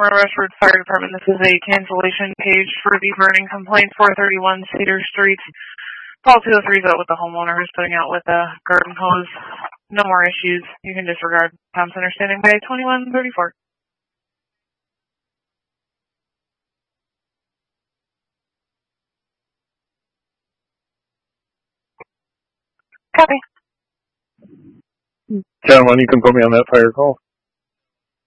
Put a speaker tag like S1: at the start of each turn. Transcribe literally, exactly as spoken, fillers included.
S1: Elmore Rushford Fire Department. This is a cancellation page for the burning complaint, four thirty-one Cedar Street. Call two oh three is out with the homeowner who's putting out with a garden hose. No more issues. You can disregard. Tom Center standing by twenty-one thirty-four. Copy.
S2: John, when you can put me on that fire call.